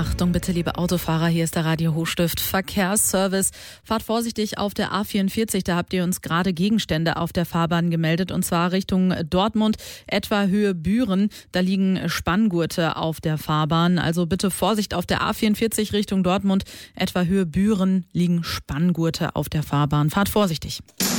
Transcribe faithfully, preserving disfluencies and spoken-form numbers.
Achtung bitte, liebe Autofahrer, hier ist der Radio Hochstift Verkehrsservice. Fahrt vorsichtig auf der A vierundvierzig, da habt ihr uns gerade Gegenstände auf der Fahrbahn gemeldet und zwar Richtung Dortmund, etwa Höhe Büren. Da liegen Spanngurte auf der Fahrbahn, also bitte Vorsicht auf der A vierundvierzig Richtung Dortmund, etwa Höhe Büren liegen Spanngurte auf der Fahrbahn. Fahrt vorsichtig.